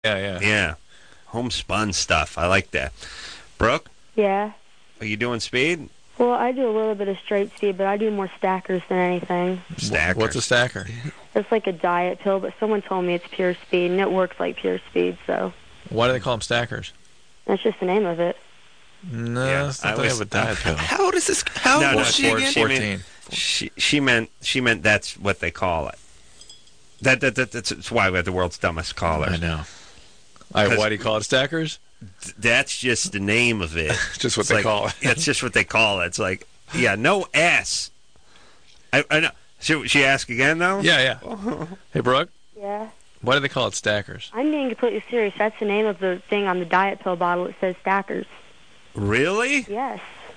Yeah. Homespun stuff. I like that. Brooke, Yeah. are you doing speed? Well, I do a little bit of straight speed, but I do more stackers than anything. Stackers. What's a stacker? It's like a diet pill, but someone told me it's pure speed, and it works like pure speed, so Why do they call them stackers? that's just the name of it. No, Yeah, that's I not the name was- of a diet pill. How old is this? How No, old no, is she four- again? 14. She meant that's what they call it. That's why we have the world's dumbest callers. I know. Why do you call it stackers? That's just the name of it. Just what It's they like- call it. It's just what they call it. It's like, yeah, no S. I know. Should she ask again, though? Yeah. Hey, Brooke, Yeah. why do they call it stackers? I'm being completely serious. That's the name of the thing on the diet pill bottle. It says stackers. Really? Yes.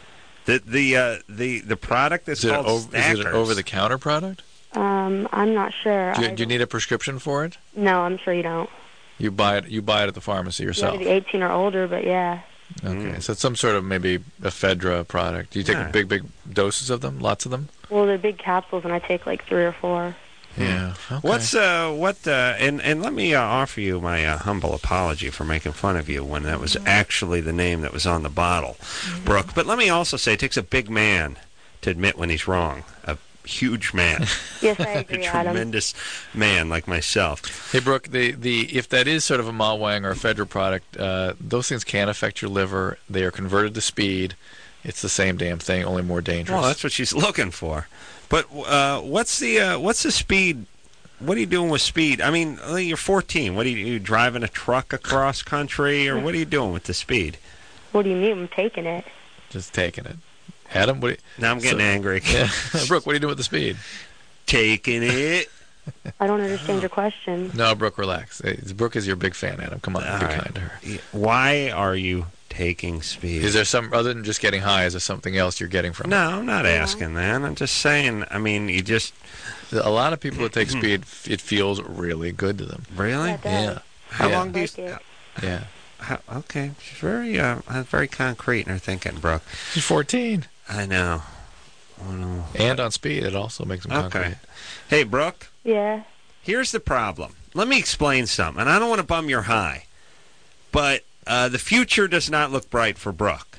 The product is called Is Stackers. it an over-the-counter product? I'm not sure. Do you need a prescription for it? No, I'm sure you don't. You buy it at the pharmacy You yourself. have to be 18 or older, but yeah. Okay, so it's some sort of maybe ephedra product. Do you take Yeah. big doses of them? Lots of them? Well, they're big capsules, and I take like 3 or 4. Yeah. Okay. And let me offer you my humble apology for making fun of you when that was actually the name that was on the bottle, Brooke. But let me also say it takes a big man to admit when he's wrong. A huge man. Yes, I A agree, Adam. tremendous man like myself. Hey, Brooke, if that is sort of a Malwang or a ephedra product, those things can affect your liver. They are converted to speed. It's the same damn thing, only more dangerous. Well, that's what she's looking for. But what's the speed? What are you doing with speed? I mean, you're 14. What are you driving a truck across country, or what are you doing with the speed? What do you mean? I'm taking it. Just taking it. Adam, Now I'm getting angry. Yeah. Brooke, what are you doing with the speed? Taking it. I don't understand your question. No, Brooke, relax. Brooke is your big fan, Adam. Come on, All be right. kind to her. Why are you taking speed? Is there other than just getting high, is there something else you're getting from it? No, I'm not asking that. I'm just saying, I mean, you just... A lot of people that take speed, it feels really good to them. Really? Yeah, it does. Yeah. How Yeah. long do you... Like it. Yeah. Okay. She's very concrete in her thinking, Brooke. She's 14. I know. Oh, no. And on speed, it also makes them concrete. Okay. Hey, Brooke, Yeah. here's the problem. Let me explain something. And I don't want to bum your high, but the future does not look bright for Brooke.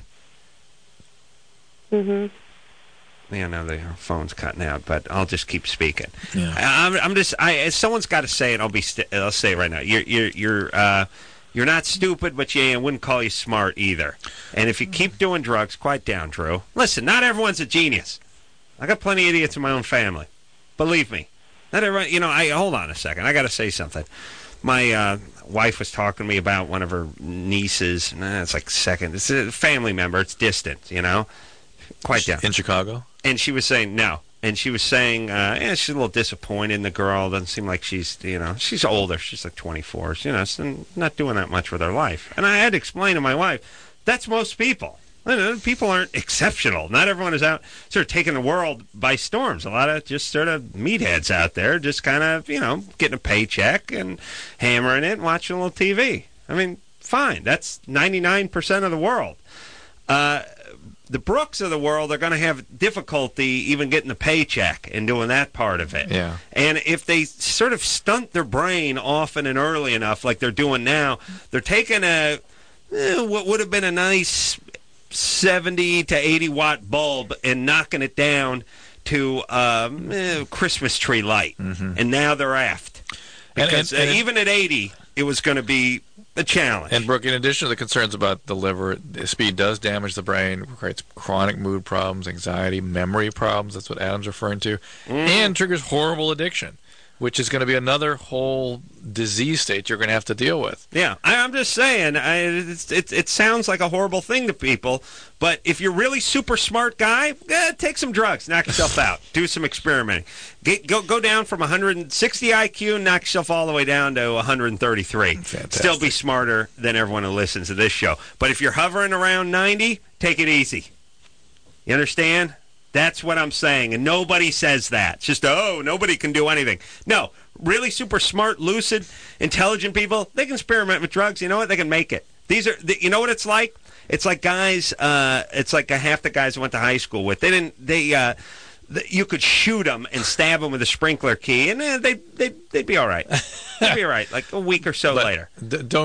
Mhm. Yeah, no, her phone's cutting out, but I'll just keep speaking. Yeah. I'm just. Someone's got to say it. I'll say it right now. You're not stupid, but I wouldn't call you smart either. And if you keep doing drugs, quiet down, Drew. Listen, not everyone's a genius. I got plenty of idiots in my own family. Believe me. Not everyone. Hold on a second. I got to say something. My wife was talking to me about one of her nieces. It's like second. It's a family member. It's distant. Quiet down. In Chicago? And she was saying no. And she was saying, she's a little disappointed in the girl. Doesn't seem like she's older. She's like 24. She's not doing that much with her life. And I had to explain to my wife, that's most people. People aren't exceptional. Not everyone is out sort of taking the world by storms. A lot of just sort of meatheads out there just kind of, getting a paycheck and hammering it and watching a little TV. I mean, fine. That's 99% of the world. The Brooks of the world are going to have difficulty even getting a paycheck and doing that part of it. Yeah. And if they sort of stunt their brain often and early enough like they're doing now, they're taking what would have been a nice 70 to 80 watt bulb and knocking it down to Christmas tree light. Mm-hmm. And now they're aft. Because even at 80, it was going to be a challenge. And, Brooke, in addition to the concerns about the liver, the speed does damage the brain, creates chronic mood problems, anxiety, memory problems. That's what Adam's referring to. And triggers horrible addiction, which is going to be another whole disease state you're going to have to deal with. Yeah, I'm just saying, it sounds like a horrible thing to people, but if you're really super smart guy, take some drugs, knock yourself out, do some experimenting. Go down from 160 IQ, knock yourself all the way down to 133. Fantastic. Still be smarter than everyone who listens to this show. But if you're hovering around 90, take it easy. You understand? That's what I'm saying, and nobody says that. It's just, nobody can do anything. No, really super smart, lucid, intelligent people, they can experiment with drugs. You know what? They can make it. You know what it's like? It's like guys, it's like half the guys I went to high school with. You could shoot them and stab them with a sprinkler key, and they'd be all right. They'd be all right, like a week or so later. Don't